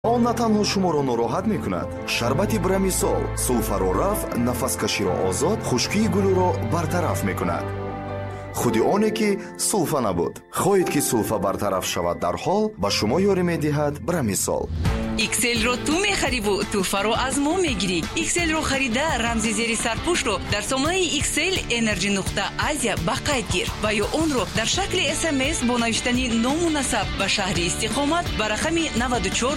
он на танҳо шуморо нороҳат мекунад. шарбати брамисол сулфаро рафъ, нафаскаширо озод, хушкии гулӯро бартараф мекунад. худи оне ки сулфа набуд. хоҳед ки сулфа бартараф шавад дар ҳол, ба шумо ёрӣ медиҳад брамисол. XL-ро ту мехарибу туҳфаро аз мо мегирӣ. XL-ро харида рамзи зери сарпӯшро дар сомонаи XL Energy.Asia ба қайд гир ва ё онро дар шакли SMS бо навиштани ному насаб ва шаҳри истиқомат ба рақами 94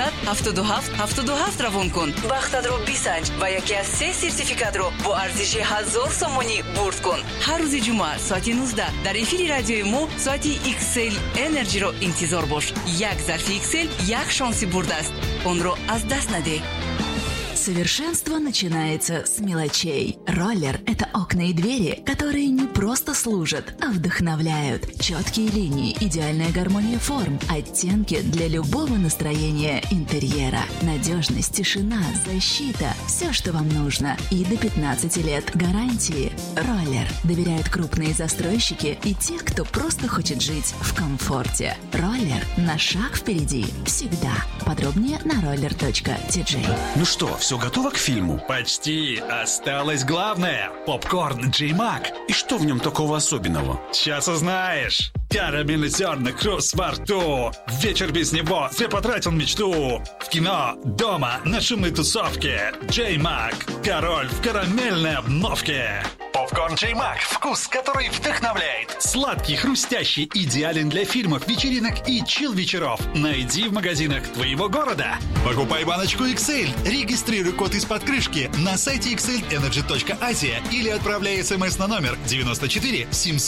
777 77 равон кун. Вақтатро бисанҷ ва яке аз 3 сертификатро бо арзиши 1000 сомонӣ бурд кун. ҳар рӯзи ҷумъа соати 19 дар эфири радиои мо соати XL Energy-ро интизор бош. Як зарфи XL, як шонси бурд аст. Онро аз даст наде. Совершенство начинается с мелочей. Роллер – это окна и двери, которые не просто служат, а вдохновляют. Четкие линии, идеальная гармония форм, оттенки для любого настроения интерьера. Надежность, тишина, защита – все, что вам нужно. И до 15 лет гарантии. Роллер доверяют крупные застройщики и те, кто просто хочет жить в комфорте. Роллер – на шаг впереди. Всегда. Подробнее на roller.tj. Ну что, все готово к фильму? Почти. Осталось главное. Попкорн J-Mac. И что в нем такого особенного? Сейчас узнаешь. Карамелизированный хруст во рту. Вечер без него зря потратил мечту. В кино, дома, на шумной тусовке. J-Mac. Король в карамельной обновке. Попкорн J-Mac. Вкус, который вдохновляет. Сладкий, хрустящий, идеален для фильмов, вечеринок и чил-вечеров. Найди в магазинах твоего города. Покупай баночку XL. Регистрируй код из-под крышки на сайте xlenergy.asia или отправляй смс на номер 94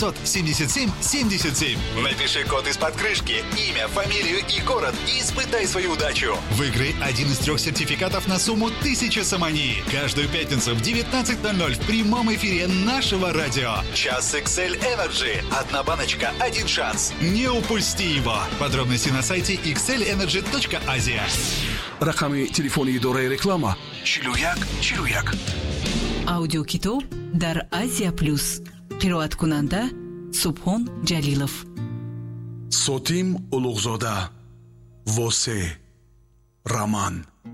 777 77. Напиши код из-под крышки, имя, фамилию и город и испытай свою удачу. Выиграй один из 3 сертификатов на сумму 1000 сомони. Каждую пятницу в 19:00 в прямом эфире нашего радио. Час XL Energy. Одна баночка, один шанс. Не упусти его. Подробности на сайте xlenergy.asia. Рақами телефони идораи реклама 4141. Аудиокитоб дар Азия Плюс. қироаткунанда Субҳон Ҷалилов. Сотим Улуғзода. Восе. Роман.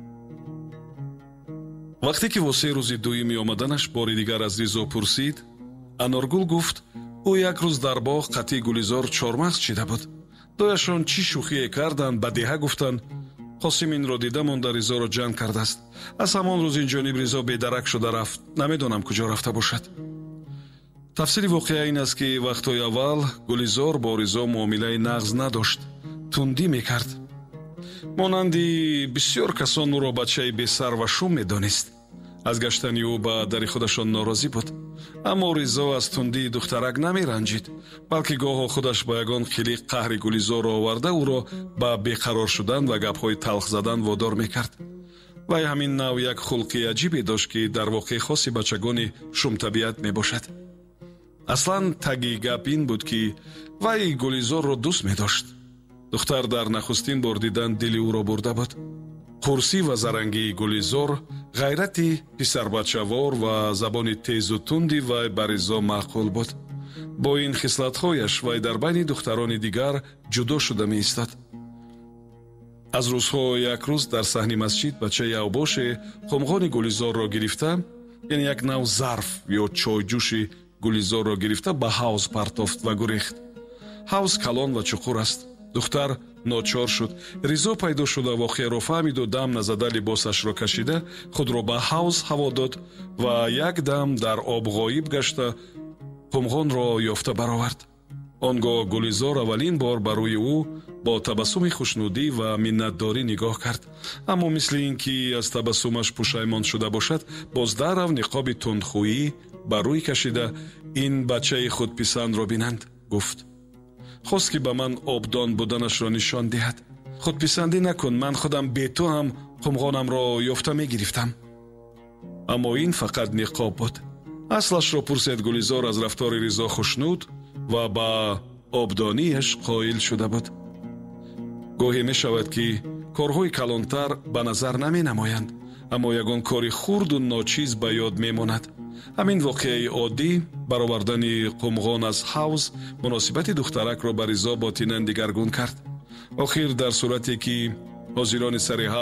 вақте ки восе рӯзи дуюми омаданаш бори дигар аз Ризо пурсид, Аноргул гуфт ӯ як рӯз дар боғ қатъи гулизор чормағз чида буд. дояшон чӣ шӯхие карданд, ба деҳа гуфтанд Қосим инро дида монда Ризоро ҷамъ кардааст. аз ҳамон рӯз инҷониб Ризо бедарак шуда рафт. намедонам куҷо рафта бошад. тафсили воқеа ин аст ки вақтҳои аввал гулизор бо Ризо муомилаи нағз надошт, тундӣ мекард. монанди бисёр касон ӯро бачаи бесар ва шум медонист. аз гаштани ӯ ба дари худашон норозӣ буд. аммо Ризо аз тундии духтарак намеранҷид, балки гоҳо худаш ба ягон хилиқ қаҳри гулизорро оварда ӯро ба беқарор шудан ва гапҳои талх задан водор мекард. вай ҳамин нав як хулқи аҷибе дошт ки дар воқеъ хоси бачагони шумтабиат мебошад. аслан таги гап ин буд ки вай гулизорро дӯст медошт. духтар дар нахустин бор дидан дили ӯро бурда буд. қурсӣ ва зарангии гулизор, ғайрати писарбачавор ва забони тезу тунди вай ба Ризо маъқул буд. бо ин хислатҳояш вай дар байни духтарони дигар ҷудо шуда меистад. аз рӯзҳо як рӯз дар саҳни масҷид бачаи авбоше қумғони гулизорро гирифта, яъне як нав зарф ё чойҷӯши гулизорро гирифта ба ҳавз партофт ва гурехт. ҳавз калон ва чуқур аст. духтар ночор шуд. Ризо пайдо шуда воқеаро фаҳмиду дам назада либосашро кашида худро ба ҳавз ҳаво дод ва як дам дар об ғоиб гашта қумғонро ёфта баровард. он гоҳ гулизор аввалин бор ба рӯи ӯ бо табассуми хушнудӣ ва миннатдорӣ нигоҳ кард. аммо мисли ин ки аз табассумаш пушаймон шуда бошад, боз дарав ниқоби тундхӯӣ ба рӯй кашида ин бачаи худписандро бинанд. гуфт хост ки ба ман обдон буданашро нишон диҳад. худписандӣ накун, ман худам бе ту ҳам қумғонамро ёфта мегирифтам. аммо ин фақат ниқоб буд. аслашро пурсед гулизор аз рафтори Ризо хушнуд ва ба обдониаш қоил шуда буд. гоҳе мешавад ки корҳои калонтар ба назар наменамоянд, аммо ягон кори хурду ночиз ба ёд мемонад. ҳамин воқеаи оддӣ, баровардани қумғон аз ҳавз, муносибати духтаракро ба Ризо ботинан дигаргун кард. охир дар сурате ки ҳозирони сари